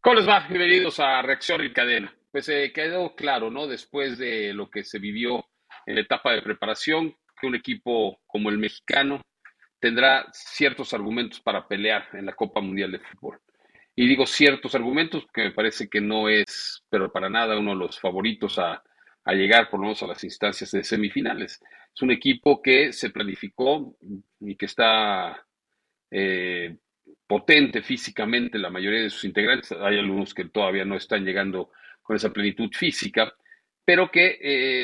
¿Cómo les va? Bienvenidos a Reacción en Cadena. Pues quedó claro, ¿no? Después de lo que se vivió en la etapa de preparación, que un equipo como el mexicano tendrá ciertos argumentos para pelear en la Copa Mundial de Fútbol. Y digo ciertos argumentos porque me parece que no es, pero para nada, uno de los favoritos a llegar por lo menos a las instancias de semifinales. Es un equipo que se planificó y que está eh, potente físicamente la mayoría de sus integrantes. Hay algunos que todavía no están llegando con esa plenitud física, pero que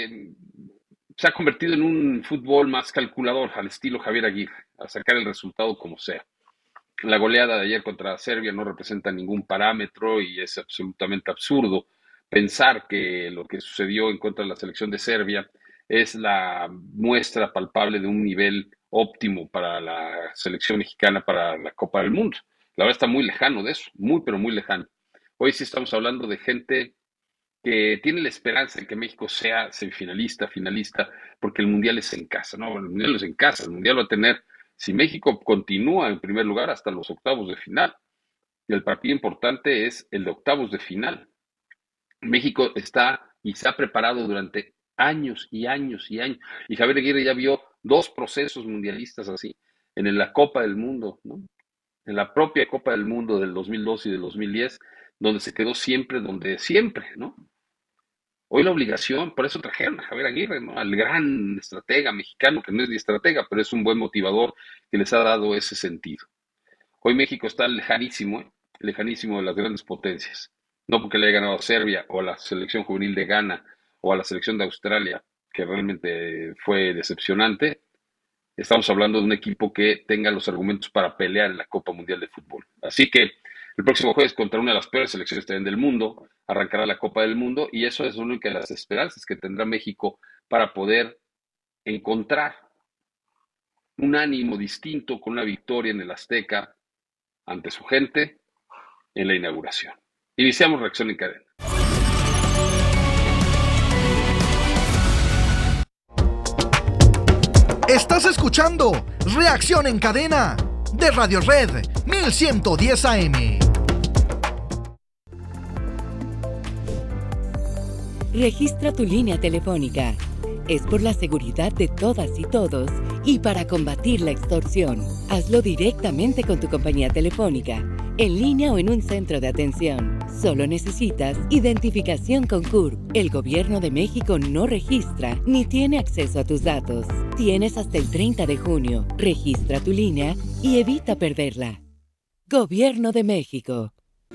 se ha convertido en un fútbol más calculador al estilo Javier Aguirre, a sacar el resultado como sea. La goleada de ayer contra Serbia no representa ningún parámetro y es absolutamente absurdo pensar que lo que sucedió en contra de la selección de Serbia es la muestra palpable de un nivel óptimo para la selección mexicana para la Copa del Mundo. La verdad está muy lejano de eso, muy pero muy lejano. Hoy sí estamos hablando de gente que tiene la esperanza de que México sea semifinalista, finalista, porque el Mundial es en casa, ¿no? El Mundial es en casa, el Mundial va a tener, si México continúa en primer lugar hasta los octavos de final, y el partido importante es el de octavos de final. México está y se ha preparado durante años y años y años, y Javier Aguirre ya vio dos procesos mundialistas así, en la Copa del Mundo, ¿no? En la propia Copa del Mundo del 2002 y del 2010, donde se quedó siempre donde siempre, ¿no? Hoy la obligación, por eso trajeron a Javier Aguirre, ¿no? Al gran estratega mexicano, que no es ni estratega, pero es un buen motivador que les ha dado ese sentido. Hoy México está lejanísimo de las grandes potencias. No porque le haya ganado a Serbia o a la selección juvenil de Ghana o a la selección de Australia, que realmente fue decepcionante. Estamos hablando de un equipo que tenga los argumentos para pelear en la Copa Mundial de Fútbol. Así que el próximo jueves, contra una de las peores selecciones también del mundo, arrancará la Copa del Mundo y eso es una de las esperanzas que tendrá México para poder encontrar un ánimo distinto con una victoria en el Azteca ante su gente en la inauguración. Iniciamos Reacción en Cadena. Estás escuchando Reacción en Cadena de Radio Red 1110 AM. Registra tu línea telefónica. Es por la seguridad de todas y todos y para combatir la extorsión. Hazlo directamente con tu compañía telefónica, en línea o en un centro de atención. Solo necesitas identificación con CURP. El Gobierno de México no registra ni tiene acceso a tus datos. Tienes hasta el 30 de junio. Registra tu línea y evita perderla. Gobierno de México.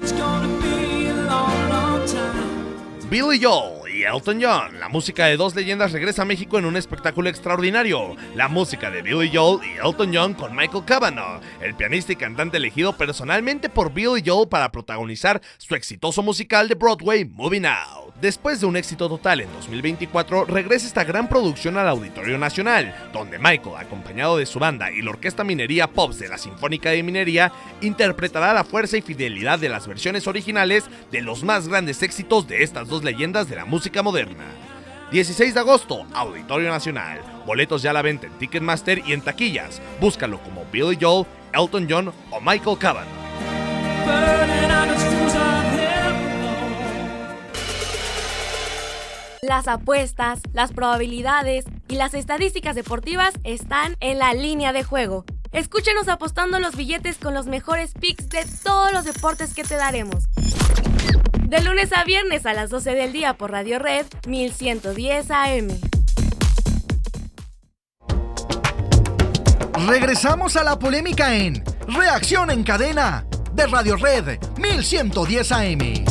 Billy Joel y Elton John. La música de dos leyendas regresa a México en un espectáculo extraordinario. La música de Billy Joel y Elton John con Michael Cavanagh, el pianista y cantante elegido personalmente por Billy Joel para protagonizar su exitoso musical de Broadway, Moving Out. Después de un éxito total en 2024, regresa esta gran producción al Auditorio Nacional, donde Michael, acompañado de su banda y la Orquesta Minería Pops de la Sinfónica de Minería, interpretará la fuerza y fidelidad de las versiones originales de los más grandes éxitos de estas dos leyendas de la música moderna. 16 de agosto, Auditorio Nacional. Boletos ya a la venta en Ticketmaster y en taquillas. Búscalo como Billy Joel, Elton John o Michael Cavanagh. Las apuestas, las probabilidades y las estadísticas deportivas están en la línea de juego. Escúchenos apostando los billetes con los mejores picks de todos los deportes que te daremos. De lunes a viernes a las 12 del día por Radio Red 1110 AM. Regresamos a la polémica en Reacción en Cadena de Radio Red 1110 AM.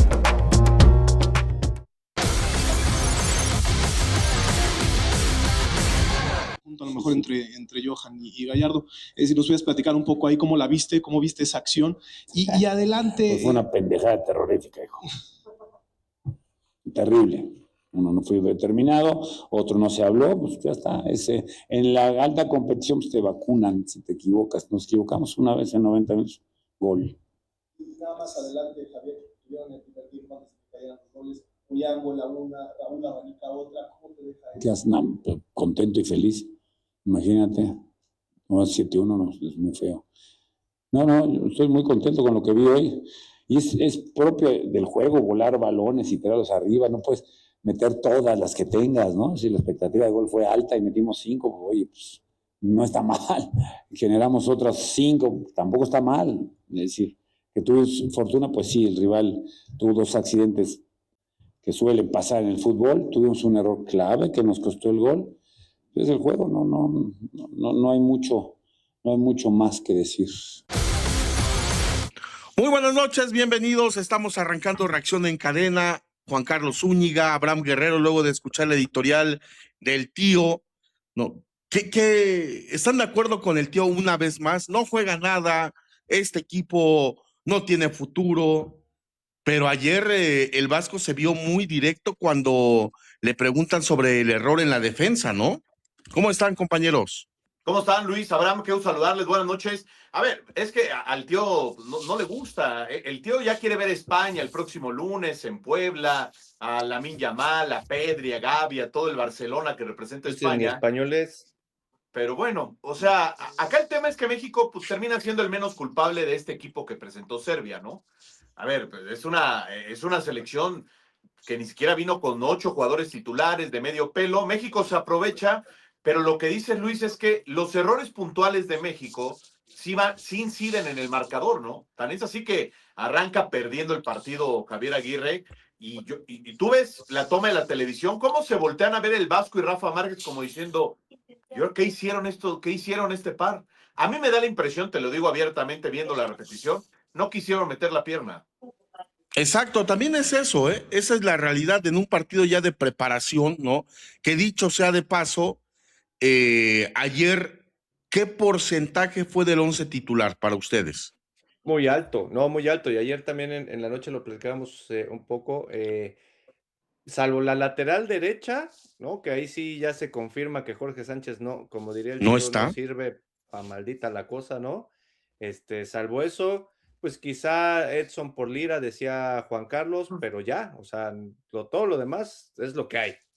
A lo mejor entre Johan y Gallardo, si nos puedes platicar un poco ahí cómo la viste, cómo viste esa acción y adelante. Pues fue una pendejada terrorífica, hijo. Terrible. Uno no fue determinado, otro no se habló, pues ya está. En la alta competición pues te vacunan si te equivocas. Nos equivocamos una vez en 90 minutos, gol. Nada más adelante, Javier, tuvieron el primer tiempo antes de que cayeran los goles. Julián vuela una, Raúl abanica otra. ¿Cómo te deja eso? No, contento y feliz. Imagínate, no, 7-1 no, es muy feo. No, yo estoy muy contento con lo que vi hoy Y es propio del juego volar balones y tirarlos arriba, no puedes meter todas las que tengas, ¿no? Si la expectativa de gol fue alta y metimos 5, pues, oye, pues no está mal. Generamos otras 5, tampoco está mal. Es decir, que tuve fortuna, pues sí, el rival tuvo 2 accidentes que suelen pasar en el fútbol, tuvimos un error clave que nos costó el gol. Entonces el juego no hay mucho más que decir. Muy buenas noches, bienvenidos. Estamos arrancando Reacción en Cadena. Juan Carlos Zúñiga, Abraham Guerrero, luego de escuchar la editorial del tío. No, ¿qué están de acuerdo con el tío una vez más? No juega nada, este equipo no tiene futuro. Pero ayer el Vasco se vio muy directo cuando le preguntan sobre el error en la defensa, ¿no? ¿Cómo están, compañeros? ¿Cómo están, Luis, Abraham? Quiero saludarles, buenas noches. A ver, es que al tío no le gusta. El tío ya quiere ver España el próximo lunes en Puebla, a Lamine Yamal, a Pedri, a Gavi, a todo el Barcelona que representa España. Ni españoles. Pero bueno, o sea, acá el tema es que México pues, termina siendo el menos culpable de este equipo que presentó Serbia, ¿no? A ver, pues, es una selección que ni siquiera vino con 8 jugadores titulares de medio pelo. México se aprovecha, pero lo que dice Luis es que los errores puntuales de México sí inciden en el marcador, ¿no? Tan es así que arranca perdiendo el partido Javier Aguirre y tú ves la toma de la televisión, cómo se voltean a ver el Vasco y Rafa Márquez como diciendo, ¿qué hicieron este par? A mí me da la impresión, te lo digo abiertamente viendo la repetición, no quisieron meter la pierna. Exacto, también es eso, ¿eh? Esa es la realidad en un partido ya de preparación, ¿no? Que dicho sea de paso, ayer, ¿qué porcentaje fue del 11 titular para ustedes? Muy alto, muy alto. Y ayer también en la noche lo platicábamos un poco, salvo la lateral derecha, ¿no? Que ahí sí ya se confirma que Jorge Sánchez no, como diría el tío, no sirve para maldita la cosa, ¿no? Salvo eso, pues quizá Edson por Lira, decía Juan Carlos, pero ya, o sea, todo lo demás es lo que hay.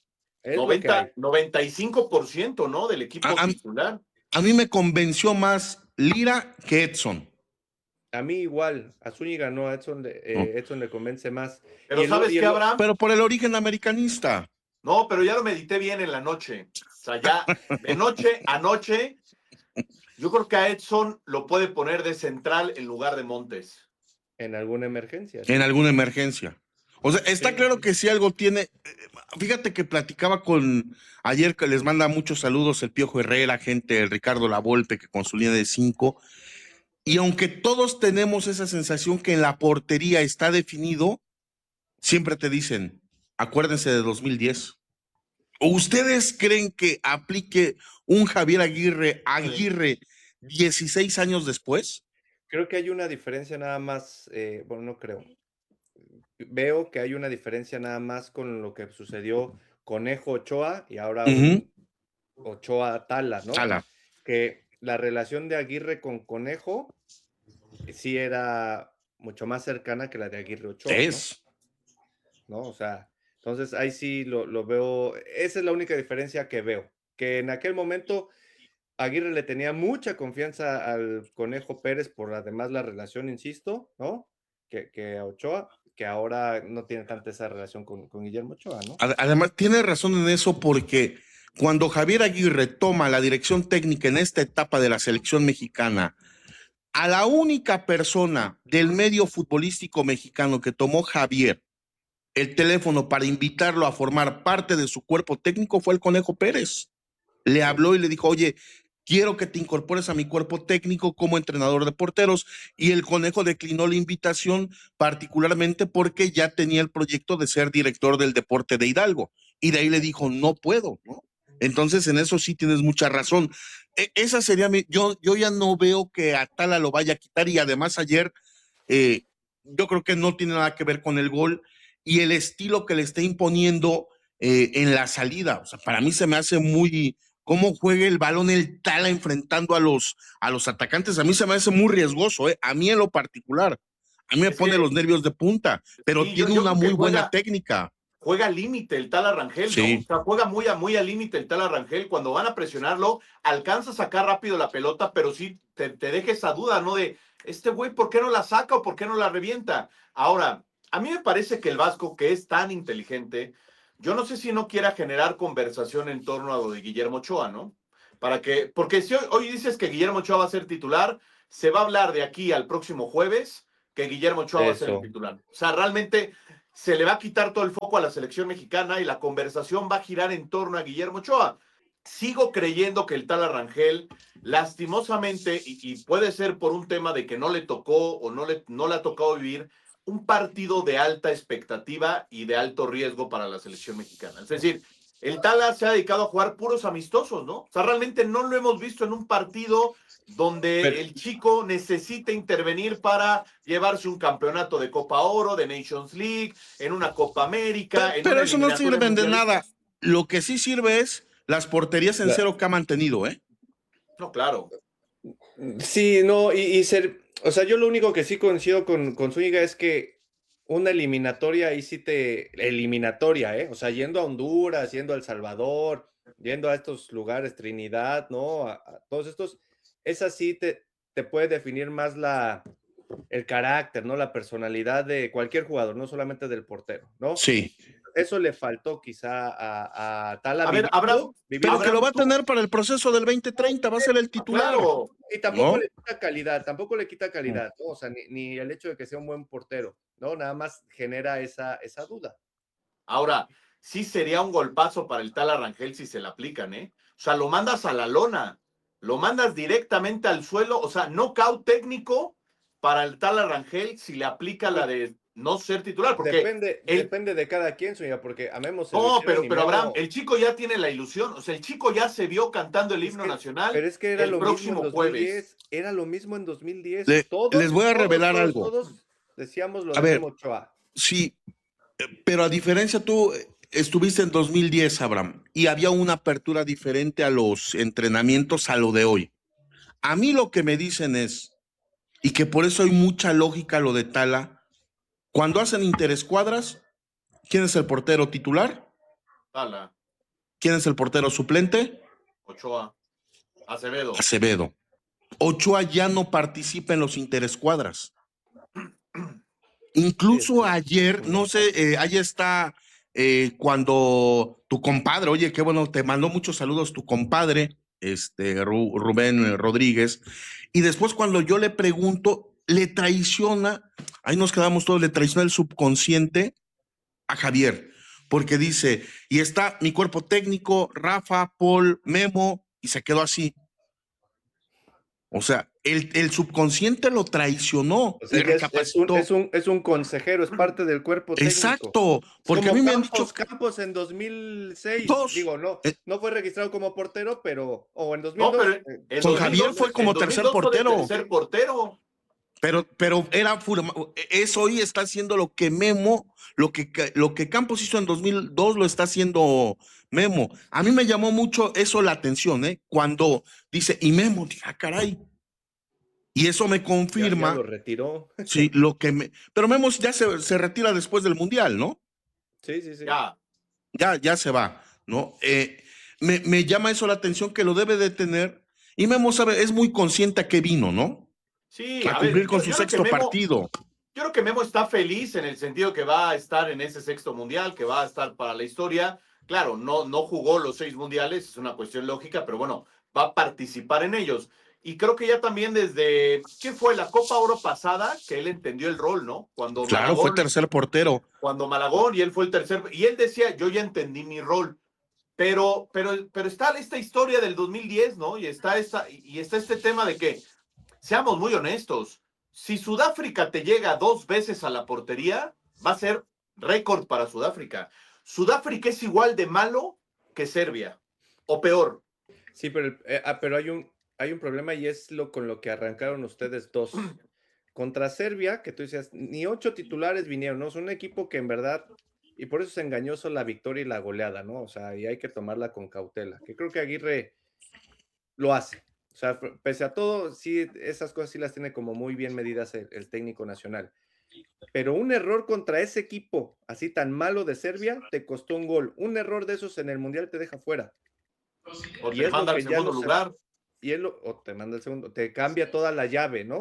95%, ¿no? Del equipo titular. A mí me convenció más Lira que Edson. A mí igual, a Zúñiga no, a Edson le convence más. Pero ¿sabes qué, Abraham? Pero por el origen americanista. No, pero ya lo medité bien en la noche. O sea, ya de anoche, yo creo que a Edson lo puede poner de central en lugar de Montes. En alguna emergencia. En alguna emergencia. O sea, está claro que si algo tiene. Fíjate que platicaba ayer que les manda muchos saludos el Piojo Herrera, gente, el Ricardo Lavolpe, que con su línea de 5. Y aunque todos tenemos esa sensación que en la portería está definido, siempre te dicen, acuérdense de 2010. ¿Ustedes creen que aplique un Javier Aguirre 16 años después? Creo que hay una diferencia nada más, bueno, no creo. Veo que hay una diferencia nada más con lo que sucedió Conejo Ochoa y ahora Ochoa Tala, ¿no? Tala. Que la relación de Aguirre con Conejo sí era mucho más cercana que la de Aguirre Ochoa. ¿no? O sea, entonces ahí sí lo veo, esa es la única diferencia que veo, que en aquel momento Aguirre le tenía mucha confianza al Conejo Pérez por además la relación, insisto, ¿no? Que a Ochoa, que ahora no tiene tanta esa relación con Guillermo Ochoa, ¿no? Además, tiene razón en eso porque cuando Javier Aguirre toma la dirección técnica en esta etapa de la selección mexicana, a la única persona del medio futbolístico mexicano que tomó Javier el teléfono para invitarlo a formar parte de su cuerpo técnico fue el Conejo Pérez. Le habló y le dijo, oye, quiero que te incorpores a mi cuerpo técnico como entrenador de porteros. Y el Conejo declinó la invitación particularmente porque ya tenía el proyecto de ser director del deporte de Hidalgo. Y de ahí le dijo, no puedo, ¿no? Entonces, en eso sí tienes mucha razón. Esa sería yo ya no veo que Atala lo vaya a quitar y además ayer yo creo que no tiene nada que ver con el gol y el estilo que le está imponiendo en la salida. O sea, para mí se me hace muy... cómo juega el balón el Tala enfrentando a los atacantes, a mí se me hace muy riesgoso, a mí en lo particular. A mí me pone los nervios de punta, pero sí, tiene una muy buena técnica. Juega al límite el Tala Rangel, sí. ¿No? O sea, juega muy al límite el Tala Rangel. Cuando van a presionarlo, alcanza a sacar rápido la pelota, pero sí te deja esa duda, ¿no? De este güey, ¿por qué no la saca o por qué no la revienta? Ahora, a mí me parece que el Vasco, que es tan inteligente, yo no sé si no quiera generar conversación en torno a lo de Guillermo Ochoa, ¿no? Porque si hoy dices que Guillermo Ochoa va a ser titular, se va a hablar de aquí al próximo jueves que Guillermo Ochoa va a ser el titular. O sea, realmente se le va a quitar todo el foco a la selección mexicana y la conversación va a girar en torno a Guillermo Ochoa. Sigo creyendo que el Tala Rangel, lastimosamente, y puede ser por un tema de que no le tocó o no le ha tocado vivir un partido de alta expectativa y de alto riesgo para la selección mexicana. Es decir, el Tala se ha dedicado a jugar puros amistosos, ¿no? O sea, realmente no lo hemos visto en un partido donde el chico necesita intervenir para llevarse un campeonato de Copa Oro, de Nations League, en una Copa América. Pero eso no sirve de nada. Lo que sí sirve es las porterías en cero que ha mantenido, ¿eh? No, claro. Sí, no, o sea, yo lo único que sí coincido con Zúñiga es que una eliminatoria, eliminatoria, o sea, yendo a Honduras, yendo a El Salvador, yendo a estos lugares, Trinidad, ¿no? A todos estos, esa sí te puede definir más el carácter, ¿no? La personalidad de cualquier jugador, no solamente del portero, ¿no? Sí. Eso le faltó quizá a Tala. A ver, Abraham, pero que lo va a tener para el proceso del 2030, va a ser el titular. Claro. Y tampoco le quita calidad, ¿no? O sea, ni el hecho de que sea un buen portero, ¿no? Nada más genera esa duda. Ahora, sí sería un golpazo para el Tala Rangel si se le aplican, ¿eh? O sea, lo mandas a la lona, lo mandas directamente al suelo, o sea, knockout técnico para el Tala Rangel si le aplica la de no ser titular, porque depende de cada quien, señor, porque a Memo se no, pero Abraham, el chico ya tiene la ilusión, o sea, el chico ya se vio cantando el himno nacional. Pero es que era el lo próximo mismo en 2010, jueves. Era lo mismo en 2010. Les voy a revelar algo. Todos decíamos lo de Memo Ochoa. Sí, pero a diferencia tú estuviste en 2010, Abraham, y había una apertura diferente a los entrenamientos a lo de hoy. A mí lo que me dicen es, y que por eso hay mucha lógica lo de Tala, cuando hacen interescuadras, ¿quién es el portero titular? Tala. ¿Quién es el portero suplente? Ochoa. Acevedo. Ochoa ya no participa en los interescuadras. Incluso ayer, no sé, ahí está cuando tu compadre, oye, qué bueno, te mandó muchos saludos tu compadre, Rubén Rodríguez, y después cuando yo le pregunto, le traiciona, ahí nos quedamos todos, le traiciona el subconsciente a Javier, porque dice, y está mi cuerpo técnico, Rafa, Paul, Memo, y se quedó así. O sea, el subconsciente lo traicionó. O sea, es un consejero, es parte del cuerpo técnico. Exacto, porque a mí me han dicho... Campos en 2006, digo, no fue registrado como portero, pero... O en 2002. No, pero con Javier fue como tercer portero. Pero eso hoy está haciendo lo que Memo, lo que Campos hizo en 2002 lo está haciendo Memo. A mí me llamó mucho eso la atención, cuando dice, y Memo, caray. Y eso me confirma. Ya lo retiró. Sí, pero Memo ya se retira después del Mundial, ¿no? Sí. Ya se va, ¿no? Me llama eso la atención que lo debe de tener. Y Memo es muy consciente a qué vino, ¿no? Sí, a cumplir con su sexto partido. Yo creo que Memo está feliz en el sentido que va a estar en ese sexto mundial, que va a estar para la historia. Claro, no jugó los 6 mundiales, es una cuestión lógica, pero bueno, va a participar en ellos. Y creo que ya también desde, ¿qué fue? La Copa Oro pasada, que él entendió el rol, ¿no? Claro, fue tercer portero. Cuando Malagón y él fue el tercer, y él decía, yo ya entendí mi rol. Pero está esta historia del 2010, ¿no? Y está este tema de que, seamos muy honestos, si Sudáfrica te llega 2 veces a la portería, va a ser récord para Sudáfrica. Sudáfrica es igual de malo que Serbia, o peor. Sí, pero hay un problema y es con lo que arrancaron ustedes dos. Contra Serbia, que tú decías, ni 8 titulares vinieron, ¿no? Es un equipo que en verdad, y por eso es engañoso la victoria y la goleada, ¿no? O sea, y hay que tomarla con cautela, que creo que Aguirre lo hace. O sea, pese a todo, sí, esas cosas sí las tiene como muy bien medidas el técnico nacional. Pero un error contra ese equipo así tan malo de Serbia te costó un gol. Un error de esos en el Mundial te deja fuera. O te manda al segundo lugar. O te manda al segundo, te cambia toda la llave, ¿no?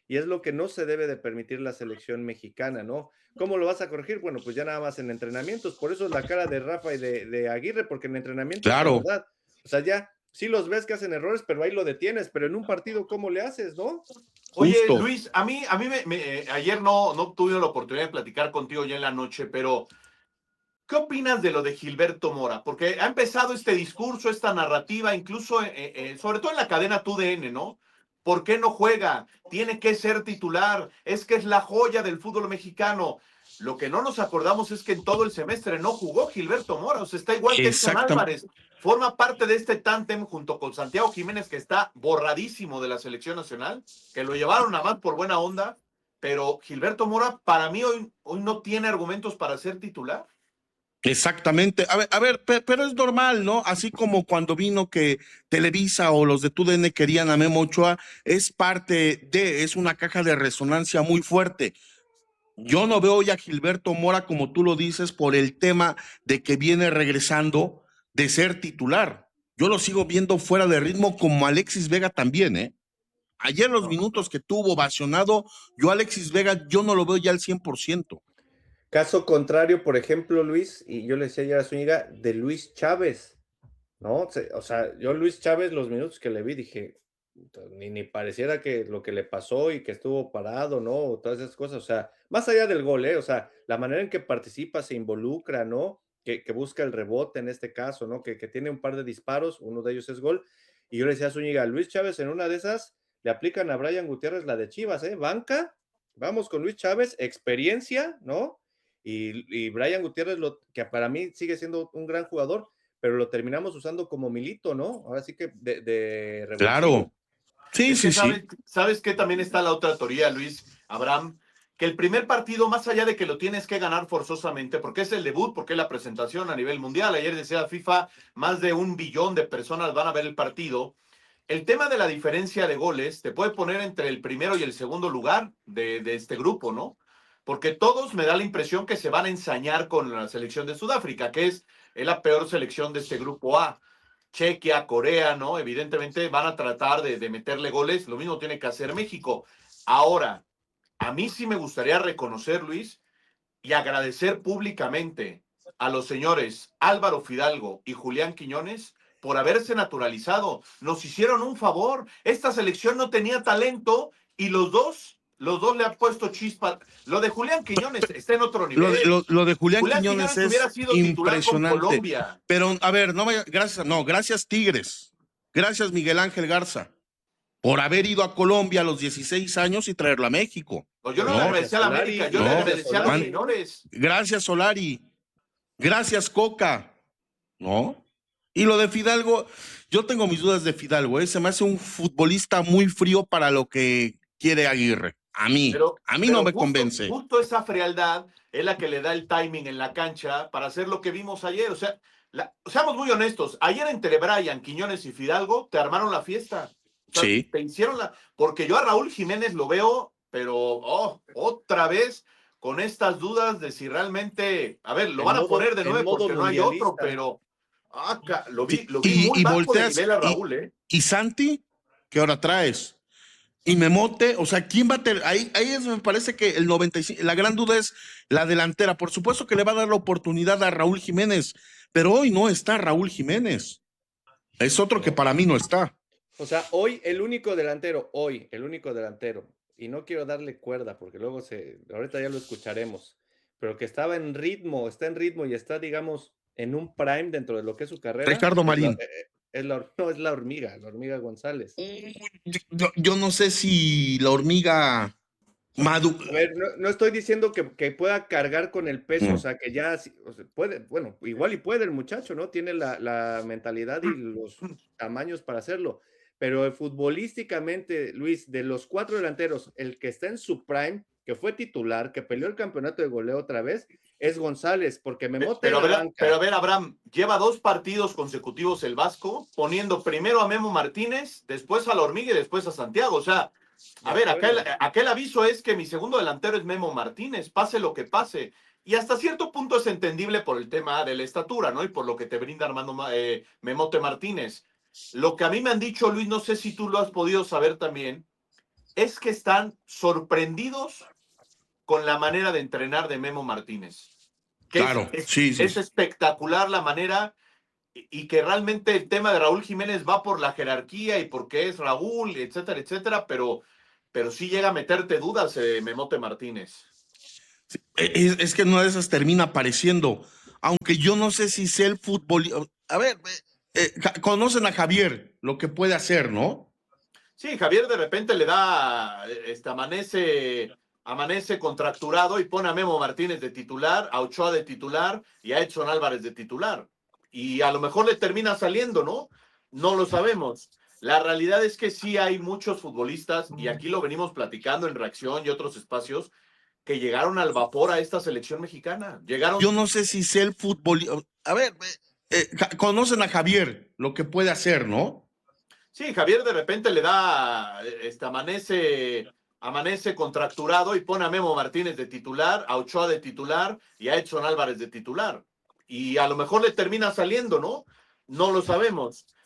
y es lo que no se debe de permitir la selección mexicana, ¿no? ¿Cómo lo vas a corregir? Bueno, pues ya nada más en entrenamientos, por eso es la cara de Rafa y de Aguirre, porque en entrenamientos, la Claro. verdad, o sea, ya sí los ves que hacen errores, pero ahí lo detienes, pero en un partido, ¿cómo le haces, no? Oye, Justo. Luis, a mí ayer no tuve la oportunidad de platicar contigo ya en la noche, pero ¿qué opinas de lo de Gilberto Mora? Porque ha empezado este discurso, esta narrativa, incluso, sobre todo en la cadena TUDN, ¿no? ¿Por qué no juega? Tiene que ser titular. Es que es la joya del fútbol mexicano. Lo que no nos acordamos es que en todo el semestre no jugó Gilberto Mora. O sea, está igual que Edson Álvarez. Forma parte de este tándem junto con Santiago Jiménez, que está borradísimo de la selección nacional, que lo llevaron a más por buena onda. Pero Gilberto Mora, para mí, hoy no tiene argumentos para ser titular. Exactamente. A ver, pero es normal, ¿no? Así como cuando vino que Televisa o los de TUDN querían a Memo Ochoa, es una caja de resonancia muy fuerte. Yo no veo ya a Gilberto Mora, como tú lo dices, por el tema de que viene regresando de ser titular. Yo lo sigo viendo fuera de ritmo, como Alexis Vega también, ¿eh? Ayer los minutos que tuvo ovacionado, yo Alexis Vega, yo no lo veo ya al 100%. Caso contrario, por ejemplo, Luis, y yo le decía ayer a Zúñiga, de Luis Chávez, ¿no? O sea, yo Luis Chávez, los minutos que le vi, dije, ni pareciera que lo que le pasó y que estuvo parado, ¿no? Todas esas cosas, o sea, más allá del gol, ¿eh? O sea, la manera en que participa, se involucra, ¿no? Que busca el rebote en este caso, ¿no? Que tiene un par de disparos, uno de ellos es gol, y yo le decía a Zúñiga, Luis Chávez en una de esas le aplican a Brian Gutiérrez la de Chivas, ¿eh? Banca, vamos con Luis Chávez, experiencia, ¿no? Y Brian Gutiérrez, que para mí sigue siendo un gran jugador, pero lo terminamos usando como Milito, ¿no? Ahora sí que de revulsivo. Claro. Sí, es que sí. ¿Sabes qué? También está la otra teoría, Luis, Abraham, que el primer partido, más allá de que lo tienes que ganar forzosamente, porque es el debut, porque es la presentación a nivel mundial, ayer decía FIFA, más de 1 billón de personas van a ver el partido. El tema de la diferencia de goles te puede poner entre el primero y el segundo lugar de este grupo, ¿no? Porque todos me da la impresión que se van a ensañar con la selección de Sudáfrica, que es la peor selección de este grupo A. Chequia, Corea, ¿no? Evidentemente van a tratar de meterle goles, lo mismo tiene que hacer México. Ahora, a mí sí me gustaría reconocer, Luis, y agradecer públicamente a los señores Álvaro Fidalgo y Julián Quiñones por haberse naturalizado. Nos hicieron un favor. Esta selección no tenía talento y los dos le han puesto chispa. Lo de Julián Quiñones está en otro nivel. Lo de Julián Quiñones es hubiera sido impresionante. Con Colombia. Pero, a ver, gracias Tigres. Gracias Miguel Ángel Garza por haber ido a Colombia a los 16 años y traerlo a México. Yo no le agradecí a la América, yo le agradecí a los señores. Gracias Solari. Gracias Coca. ¿No? Y lo de Fidalgo, yo tengo mis dudas de Fidalgo, ¿eh? Se me hace un futbolista muy frío para lo que quiere Aguirre. A mí no me convence. Justo esa frialdad es la que le da el timing en la cancha para hacer lo que vimos ayer. O sea, seamos muy honestos. Ayer entre Brian, Quiñones y Fidalgo te armaron la fiesta. O sea, sí. Te hicieron porque yo a Raúl Jiménez lo veo, pero otra vez con estas dudas de si realmente, a ver, lo van a poner de nuevo porque no hay otro, pero lo vi muy bajo de nivel a Raúl, ¿eh? ¿Y Santi? ¿Qué hora traes? Y Memote, o sea, ¿quién va a tener? Ahí me parece que el 95, la gran duda es la delantera. Por supuesto que le va a dar la oportunidad a Raúl Jiménez, pero hoy no está Raúl Jiménez. Es otro que para mí no está. O sea, hoy el único delantero, y no quiero darle cuerda porque luego ahorita ya lo escucharemos, pero que está en ritmo y está, digamos, en un prime dentro de lo que es su carrera. Ricardo Marín. Es la hormiga González. Yo no sé si la hormiga A ver, no estoy diciendo que pueda cargar con el peso, o sea, que ya puede, bueno, igual y puede el muchacho, ¿no? Tiene la mentalidad y los tamaños para hacerlo, pero futbolísticamente, Luis, de los 4 delanteros, el que está en su prime, que fue titular, que peleó el campeonato de goleo otra vez, es González, porque pero a ver, Abraham, lleva 2 partidos consecutivos el Vasco, poniendo primero a Memo Martínez, después a la hormiga y después a Santiago, o sea, a ver, acá el aviso es que mi segundo delantero es Memo Martínez, pase lo que pase, y hasta cierto punto es entendible por el tema de la estatura, ¿no? Y por lo que te brinda Armando Memote Martínez. Lo que a mí me han dicho, Luis, no sé si tú lo has podido saber también, es que están sorprendidos con la manera de entrenar de Memo Martínez. Claro, sí. Es espectacular la manera, y que realmente el tema de Raúl Jiménez va por la jerarquía y porque es Raúl, etcétera, etcétera, pero sí llega a meterte dudas Memote Martínez. Es que una de esas termina apareciendo, aunque yo no sé si sea el fútbol. A ver, conocen a Javier, lo que puede hacer, ¿no? Sí, Javier de repente le da, amanece contracturado y pone a Memo Martínez de titular, a Ochoa de titular y a Edson Álvarez de titular. Y a lo mejor le termina saliendo, ¿no? No lo sabemos. La realidad es que sí hay muchos futbolistas, y aquí lo venimos platicando en Reacción y otros espacios, que llegaron al vapor a esta selección mexicana. Yo no sé si sea el fútbol. A ver, conocen a Javier, lo que puede hacer, ¿no? Sí, Javier de repente le da, amanece contracturado y pone a Memo Martínez de titular, a Ochoa de titular y a Edson Álvarez de titular. Y a lo mejor le termina saliendo, ¿no? No lo sabemos.